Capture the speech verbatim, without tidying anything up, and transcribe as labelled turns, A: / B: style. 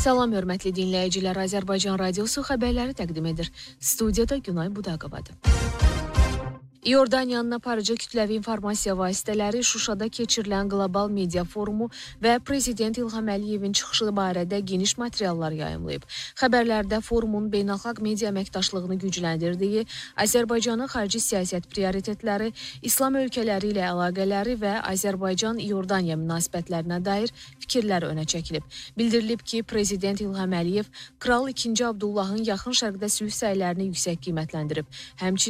A: Salam, hörmətli dinləyicilər. Azərbaycan Radiosu xəbərləri təqdim edir. Studiyada Günay Budaqovadır. İordaniyanın aparıcı kütləvi informasiya vasitələri Şuşada keçirilən qlobal media forumu və Prezident İlham Əliyevin çıxışı barədə geniş materiallar yayımlayıb. Xəbərlərdə forumun beynəlxalq media əməkdaşlığını gücləndirdiyi, Azərbaycanın xarici siyasət prioritetləri, İslam ölkələri ilə əlaqələri və Azərbaycan-İordaniya münasibətlərinə dair fikirlər önə çəkilib. Bildirilib ki, Prezident İlham Əliyev Kral ikinci Abdullahın yaxın şərqdə sülh səylərini yüksək qiymətləndirib. Həmçinin